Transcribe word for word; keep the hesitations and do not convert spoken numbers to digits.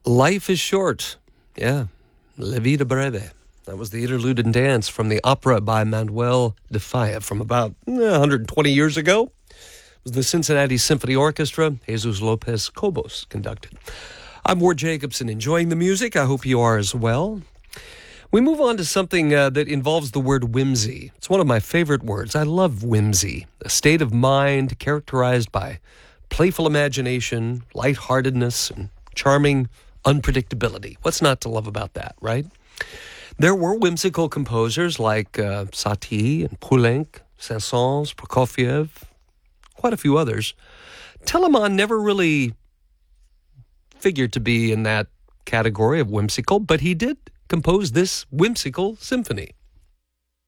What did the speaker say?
Life is short. Yeah. La vida breve. That was the interlude and dance from the opera by Manuel de Falla from about eh, one hundred twenty years ago. It was the Cincinnati Symphony Orchestra. Jesus Lopez Cobos conducted. I'm Ward Jacobson, enjoying the music. I hope you are as well. We move on to something uh, that involves the word whimsy. It's one of my favorite words. I love whimsy, a state of mind characterized by playful imagination, lightheartedness, and charming unpredictability. What's not to love about that, right? There were whimsical composers like uh, Satie and Poulenc, Saint-Saëns, Prokofiev, quite a few others. Telemann never really figured to be in that category of whimsical, but he did compose this whimsical symphony.